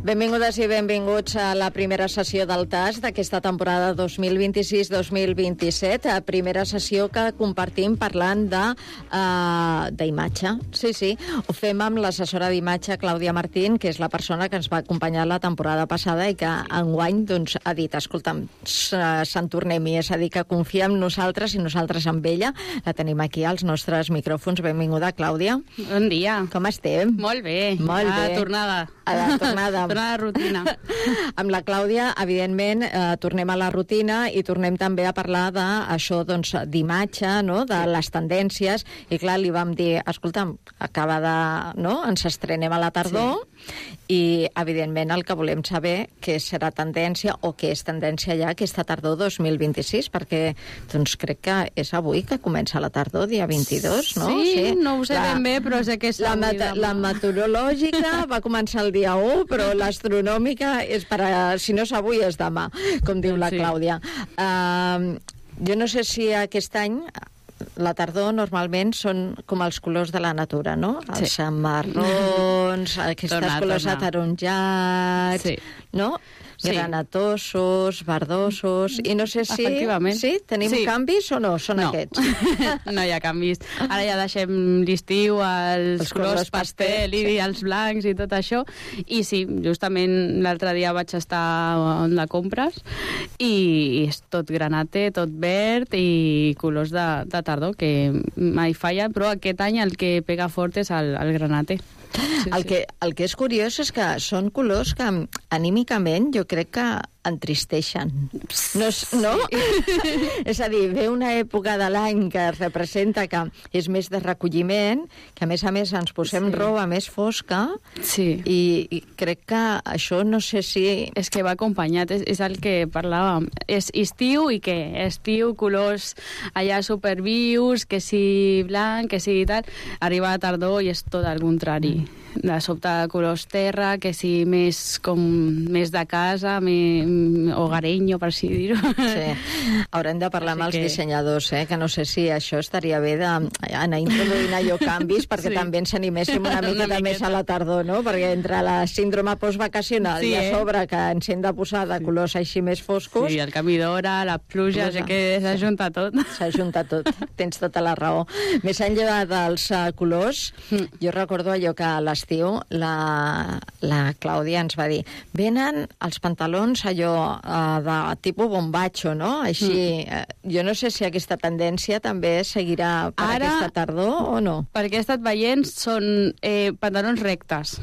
Benvingudes i benvinguts a la primera sessió del TAS d'aquesta temporada 2026-2027. Primera sessió que compartim parlant d'imatge. Sí. Ho fem amb l'assessora d'imatge, Clàudia Martín, que és la persona que ens va acompanyar la temporada passada i que enguany ha dit, escolta'm, se'n tornem-hi. És a dir, que confia en nosaltres i nosaltres en ella. La tenim aquí als nostres micròfons. Benvinguda, Clàudia. Bon dia. Com estem? Molt bé. Molt bé. Tornada. Tornada a la rutina. Amb la Clàudia, evidentment, tornem a la rutina i tornem també a parlar d'això, doncs, d'imatge, no?, de les tendències. I clar, li vam dir, escolta'm, ens estrenem a la tardor i, evidentment, el que volem saber què serà tendència o què és tendència ja aquesta tardor 2026, perquè, doncs, crec que és avui que comença la tardor, dia 22, no? Sí, no ho sé ben bé, però sé que és avui. La meteorològica va començar el dia 1, però l'astronòmica és si no és avui és demà, com diu la Clàudia. Jo no sé si aquest any la tardor normalment són com els colors de la natura, no? Els marrons, aquests colors ataronjats, no? Granatosos, verdosos, i no sé si... Sí? Tenim canvis o no? Són aquests? No hi ha canvis. Ara ja deixem l'estiu, els colors pastel i els blancs i tot això. I sí, justament l'altre dia vaig estar on la compres i és tot granate, tot verd i colors de tardor, que mai falla, però aquest any el que pega fort és el granate. El que és curiós és que són colors que anímicament jo crec que entristeixen. No? És a dir, ve una època de l'any que representa que és més de recolliment, que a més ens posem roba més fosca i crec que això no sé si... És que va acompanyat, és el que parlàvem. És estiu i què? Estiu, colors allà supervius, que si blanc, que si tal. Arriba la tardor i és tot el contrari. De sobte colors terra, que si més de casa, hogareño, per així dir-ho. Sí. Haurem de parlar amb els dissenyadors, que no sé si això estaria bé d'anar introduint allò canvis perquè també ens animéssim una miqueta més a la tardor, no? Perquè entre la síndrome postvacacional i a sobre que ens hem de posar de colors així més foscos... Sí, el canvi d'hora, la pluja, sé que s'ajunta tot. S'ajunta tot, tens tota la raó. Més enllà dels colors, jo recordo allò que a l'estiu la Clàudia ens va dir, venen els pantalons allò de tipus bombacho, no? Així, jo no sé si aquesta tendència també seguirà per aquesta tardor o no. Perquè he estat veient, són pantalons rectes.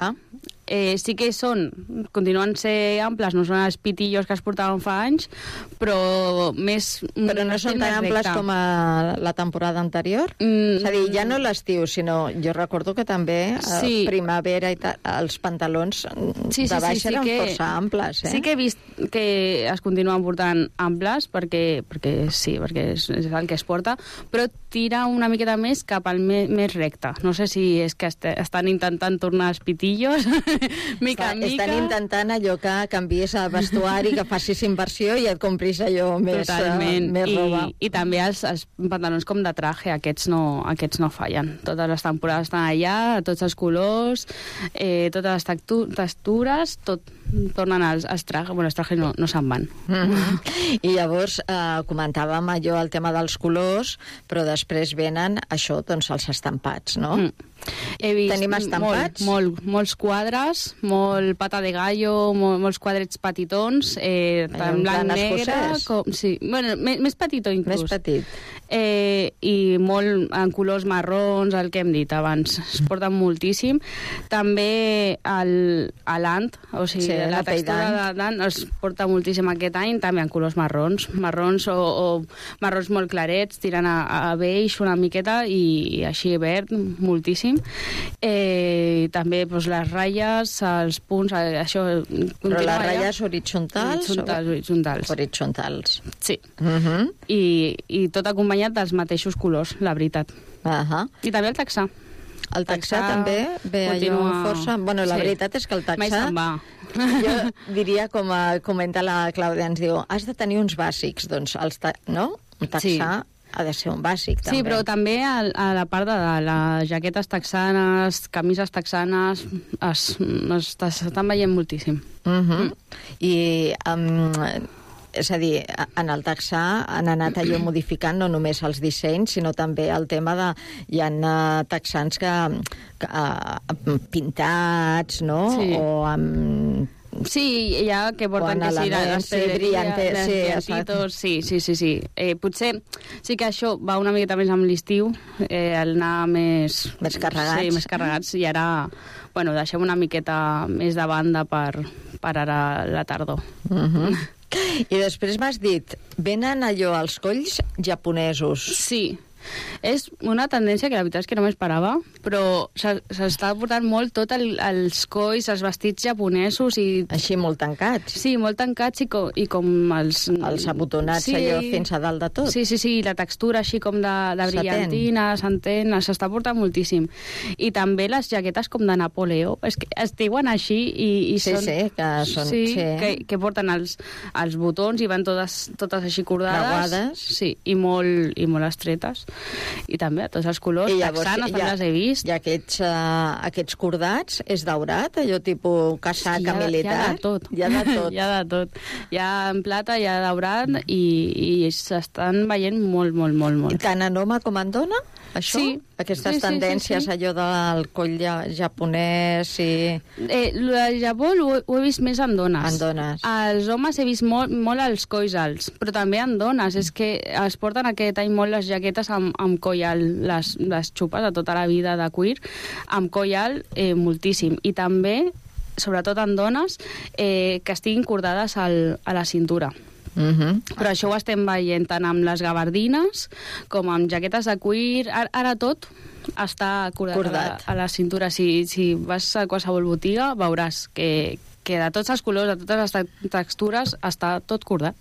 Sí que continuen ser amples, no són els pitillos que es portaven fa anys, però més... Però no són tan amples com a la temporada anterior? És a dir, ja no l'estiu, sinó jo recordo que també primavera i els pantalons de baix eren força amples. Sí que he vist que es continuen portant amples, perquè és el que es porta, però tira una miqueta més cap al més recte. No sé si és que estan intentant tornar els pitillos... Estan intentant allò que canvies el vestuari, que facis inversió i et compris allò més roba. I també els pantalons com de traje, aquests no fallen. Totes les temporades estan allà, tots els colors, totes les textures, tot tornen als trajes. Bueno, els trajes no se'n van. I llavors comentàvem allò, el tema dels colors, però després venen això, doncs els estampats, no? He vist tenim estampats? Molts quadres, molt pata de gallo, molts quadrets petitons, tant blanc, negre... més petitó inclús. Més petit. I molt en colors marrons, el que hem dit abans. Es porten moltíssim. També l'ant, o sigui, la textura de l'ant es porta moltíssim aquest any, també en colors marrons o marrons molt clarets, tirant a beix una miqueta i així verd, moltíssim. També les ratlles, els punts, això... Però les ratlles horitzontals? Horitzontals. Sí. I tot acompanyat dels mateixos colors, la veritat. I també el texà. El texà també ve allò força... Bueno, la veritat és que el texà... Mai se'n va. Jo diria, com comenta la Clàudia, ens diu, has de tenir uns bàsics, doncs, no? Un texà... ha de ser un bàsic, també. Sí, però també a la part de les jaquetes texanes, camises texanes, s'estan veient moltíssim. I... és a dir, en el texà han anat allò modificant no només els dissenys, sinó també el tema de... Hi ha texans que pintats, no? Sí. O amb... Sí, ja que porten que sí, les brillantitos, sí. Potser sí que això va una miqueta més amb l'estiu, el anar més... Més carregats. Sí, més carregats, i ara, bueno, deixem una miqueta més de banda per ara la tardor. I després m'has dit, venen allò als colls japonesos. Sí. És una tendència que la veritat és que no m'esperava, però s'està portant molt tot els colls, els vestits japonesos i... Així molt tancats. Sí, molt tancats i com els... Els abotonats allò fins a dalt de tot. Sí, la textura així com de brillantina, s'està portant moltíssim. I també les jaquetes com de Napoleó, és que es diuen així i són... Sí, que són... Sí, que porten els botons i van totes així cordades. Creuades. Sí, i molt estretes. I també a tots els colors, texanes, també les he vist. I aquests cordats és daurat, allò tipus casaca militar? Hi ha de tot. Hi ha de tot. Hi ha en plata, hi ha daurat i s'estan veient molt. Tant en home com en dona, això? Sí. Aquestes tendències, allò del coll japonès i... El Japó ho he vist més en dones. En dones. Els homes he vist molt els colls alts, però també en dones. És que es porten aquest any molt les jaquetes amb coll alt, les xupes de tota la vida de cuir, amb coll alt moltíssim. I també, sobretot en dones, que estiguin cordades a la cintura. Però això ho estem veient tant amb les gabardines com amb jaquetes de cuir. Ara tot està cordat a la cintura. Si vas a qualsevol botiga veuràs que de tots els colors, de totes les textures, està tot cordat.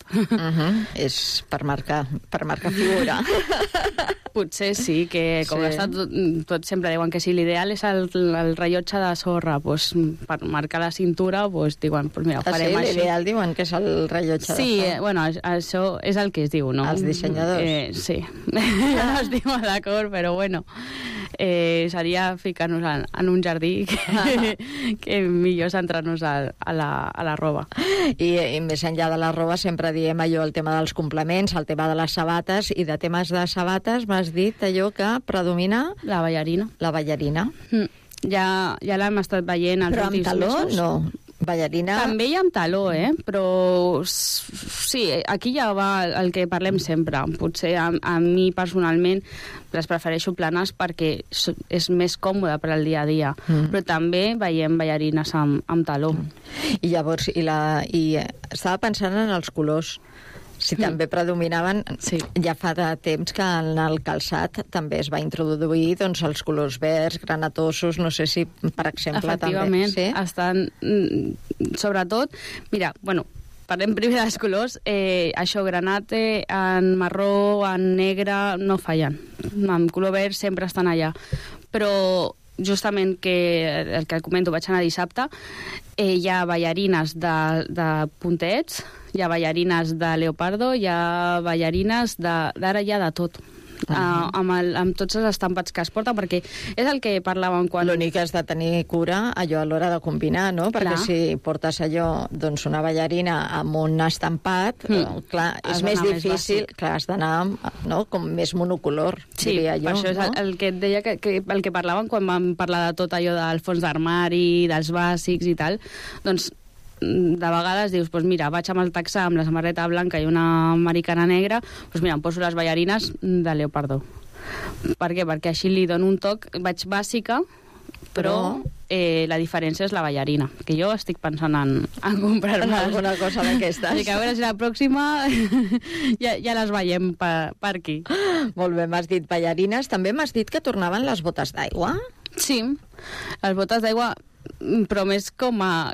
És per marcar figura. Potser sí, que com està tot sempre diuen que si l'ideal és el rellotge de sorra, doncs, per marcar la cintura, doncs, diuen, doncs mira, ho farem així. L'ideal diuen que és el rellotge de sorra. Sí, bueno, això és el que es diu, no? Els dissenyadors. Sí, no estic molt d'acord, però bueno, seria ficar-nos en un jardí que millor centrar-nos a la roba. I més enllà de la roba sempre diem allò, el tema dels complements, el tema de les sabates, i de temes de sabates m'has dit allò que predomina... La ballarina. La ballarina. Ja l'hem estat veient els últims mesos. Però amb taló, no. Ballarina... També hi ha amb taló, però sí, aquí ja va el que parlem sempre. Potser a mi personalment les prefereixo planes perquè és més còmode per al dia a dia, però també veiem ballarines amb taló. I llavors, estava pensant en els colors. Si també predominaven, ja fa de temps que en el calçat també es va introduir doncs, els colors verds, granatosos, no sé si, per exemple, efectivament, també. Efectivament, estan, sobretot, mira, bueno, parlem primer dels colors, això, granate, en marró, en negre, no fallen. En color verd sempre estan allà. Però justament el que comento, vaig anar dissabte, hi ha ballarines de puntets, hi ha ballarines de leopardo, hi ha ballarines d'ara hi ha de tot. Amb tots els estampats que es porten, perquè és el que parlàvem quan... L'únic que has de tenir cura allò a l'hora de combinar, no? Perquè si portes allò, doncs una ballarina amb un estampat, clar, és més difícil, clar, has d'anar com més monocolor, diria jo. Sí, per això és el que et deia, el que parlàvem quan vam parlar de tot allò del fons d'armari, dels bàsics i tal, doncs de vegades dius, doncs mira, vaig amb el texà amb la samarreta blanca i una americana negra, doncs mira, em poso les ballarines de leopardo. Per què? Perquè així li dono un toc, vaig bàsica, però la diferència és la ballarina, que jo estic pensant en comprar-me alguna cosa d'aquestes. Així que a veure si la pròxima ja les veiem per aquí. Molt bé, m'has dit ballarines, també m'has dit que tornaven les botes d'aigua? Sí, les botes d'aigua, però més com a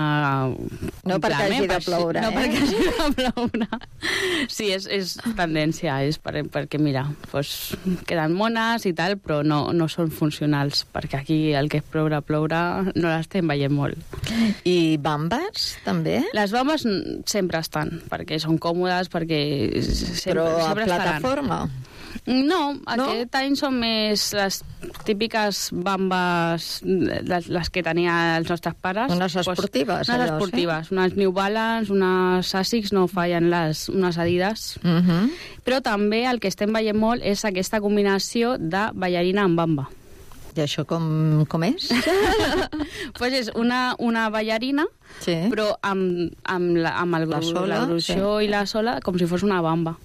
no perquè hagi de ploure, no perquè hagi de ploure. Sí, és tendència, és perquè mira, doncs queden mones i tal, però no són funcionals, perquè aquí el que és ploure no l'estem veient molt. I bambes, també? Les bambes sempre estan, perquè són còmodes, perquè sempre però a plataforma? No, aquest any són més les típiques bambes, les que tenia els nostres pares. Unes esportives, unes esportives, unes New Balance, unes Asics, no fallen unes Adidas. Però també el que estem veient molt és aquesta combinació de ballarina amb bamba. I això com és? Pues és una ballarina, però amb la gruixó i la sola com si fos una bamba.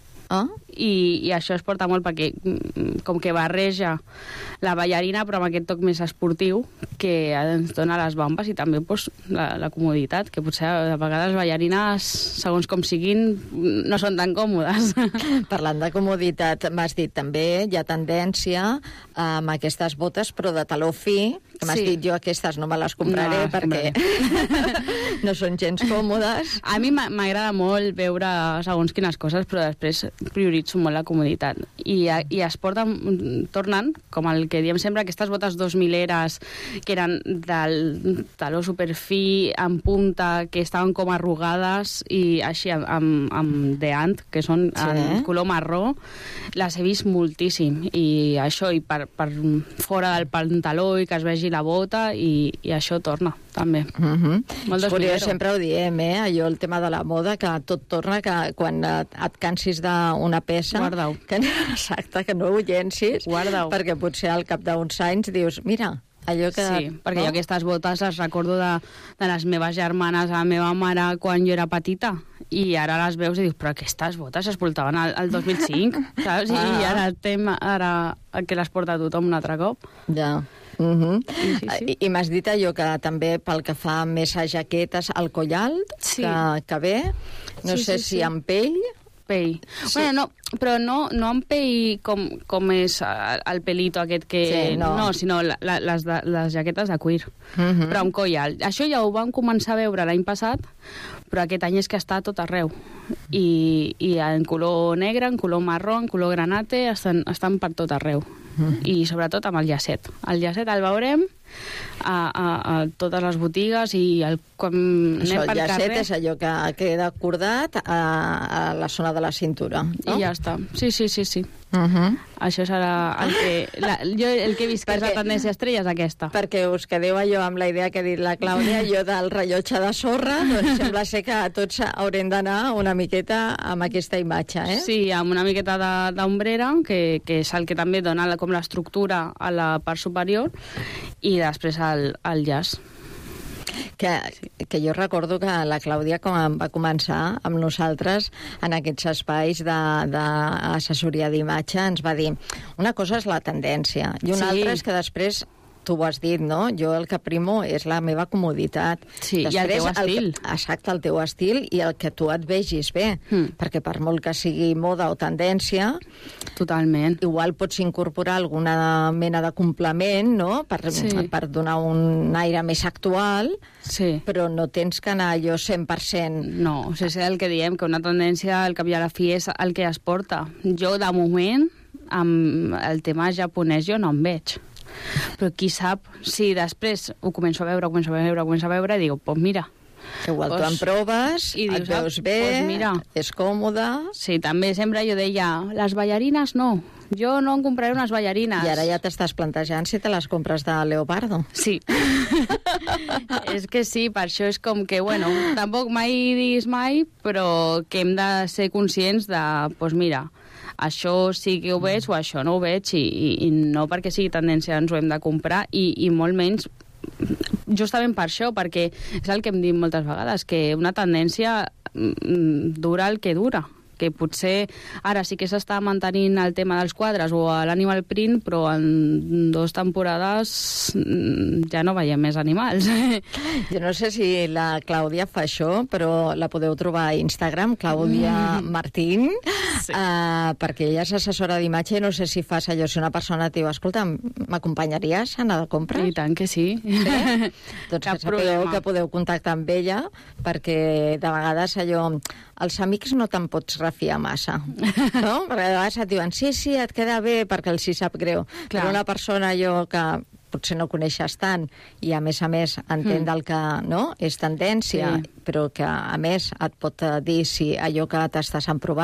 I això es porta molt perquè com que barreja la ballarina però amb aquest toc més esportiu que ens dona les bambes i també pues, la comoditat, que potser a vegades les ballarines, segons com siguin, no són tan còmodes. Parlant de comoditat, m'has dit també hi ha tendència amb aquestes botes però de taló fi, que m'has dit jo aquestes no me les compraré perquè no són gens còmodes. A mi m'agrada molt veure segons quines coses, però després prioritzo molt la comoditat. I es tornen, com el que diem sempre, aquestes botes 2000eres que eren del taló superfi, amb punta, que estaven com arrugades, i així amb deant, que són en color marró, les he vist moltíssim. I això, i per fora del pantaló, i que es vegi la bota, i això torna, també. És curiós, sempre ho diem, allò, el tema de la moda, que tot torna, que quan et cansis d'una peça, exacte, que no ho llencis, perquè potser al cap d'uns anys dius, mira, allò que... Sí, perquè jo aquestes botes les recordo de les meves germanes, a la meva mare, quan jo era petita, i ara les veus i dius, però aquestes botes es portaven al 2005, saps? I ara que les porta tothom un altre cop. Ja. I m'has dit allò que també pel que fa més a jaquetes, el coll alt, que ve, no sé si amb pell... Bueno, no, però no amb pell com és el pelito aquest que... No, sinó les jaquetes de cuir, però amb coll alt. Això ja ho vam començar a veure l'any passat, però aquest any és que està a tot arreu. I en color negre, en color marró, en color granate, estan per tot arreu. I sobretot amb el llacet. El llacet el veurem a totes les botigues i quan anem per carrer... El llacet és allò que queda acordat a la zona de la cintura, no? I ja està. Sí. Això serà el que he vist que és la tendència estrella, és aquesta. Perquè us quedeu allò amb la idea que ha dit la Clàudia, allò del rellotge de sorra, doncs sembla ser que tots haurem d'anar una miqueta amb aquesta imatge, Sí, amb una miqueta d'ombrera, que és el que també dona com l'estructura a la part superior, i després el llaç. Que jo recordo que la Clàudia, quan va començar amb nosaltres en aquests espais d'assessoria d'imatge, ens va dir una cosa és la tendència i una altra és que després, tu ho has dit, no? Jo el que primo és la meva comoditat. Sí, després, i el teu estil. Exacte, el teu estil i el que tu et vegis bé, perquè per molt que sigui moda o tendència... Totalment. Igual pots incorporar alguna mena de complement, no?, per donar un aire més actual, però no tens que anar allò 100%. No, és el que diem, que una tendència al cap i a la fi és el que es porta. Jo, de moment, amb el tema japonès, jo no em veig. Però qui sap si després ho començo a veure i dic, pues mira... Que igual tu en proves, i dius, et veus bé, és còmode... Sí, també sempre jo deia, les ballarines no, jo no em compraré unes ballarines. I ara ja t'estàs plantejant si te les compres de leopardo. Sí. És que sí, per això és com que, bueno, tampoc mai diguis mai, però que hem de ser conscients de, pues mira... això sí que ho veig o això no ho veig i no perquè sigui tendència ens ho hem de comprar i molt menys justament per això, perquè és el que hem dit moltes vegades, que una tendència dura el que dura, que potser ara sí que s'està mantenint el tema dels quadres o l'animal print, però en 2 temporades ja no veiem més animals. Jo no sé si la Clàudia fa això, però la podeu trobar a Instagram, Clàudia Martín, perquè ella és assessora d'imatge i no sé si fas allò, si una persona et diu, escolta, m'acompanyaries a anar de compres? I tant que sí. Doncs que sapigueu que podeu contactar amb ella, perquè de vegades allò, els amics no te'n pots refiar massa, no? Perquè a vegades et diuen, sí, et queda bé, perquè els hi sap greu. Clar. Però una persona allò que potser no coneixes tant i a més entén del que no és tendència, però que a més et pot dir si allò que t'estàs emprovant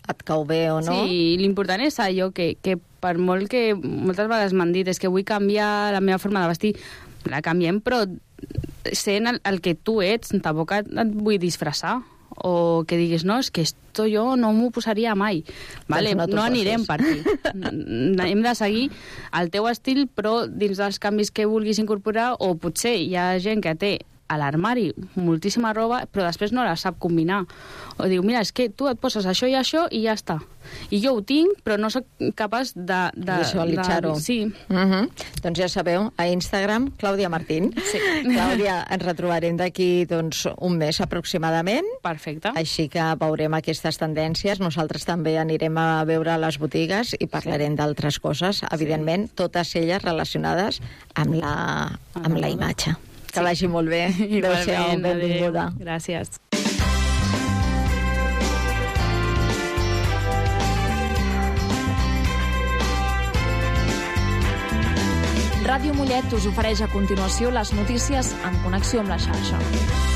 et cau bé o no. Sí, l'important és allò que per molt que moltes vegades m'han dit és que vull canviar la meva forma de vestir, la canviem, però sent el que tu ets, tampoc et vull disfressar, o que diguis, no, és que esto jo no m'ho posaria mai. Vale, no anirem per aquí. Hem de seguir el teu estil, però dins dels canvis que vulguis incorporar, o potser hi ha gent que té a l'armari moltíssima roba, però després no la sap combinar. O diu, mira, és que tu et poses això i ja està. I jo ho tinc, però no soc capaç de visualitzar-ho. Sí. Doncs ja sabeu, a Instagram, Clàudia Martín. Sí. Clàudia, ens retrobarem d'aquí un mes aproximadament. Perfecte. Així que veurem aquestes tendències. Nosaltres també anirem a veure les botigues i parlarem d'altres coses, evidentment, totes elles relacionades amb la imatge. Que vagi molt bé. Adéu-siau, benvinguda. Gràcies. Ràdio Mollet us ofereix a continuació les notícies en connexió amb la xarxa.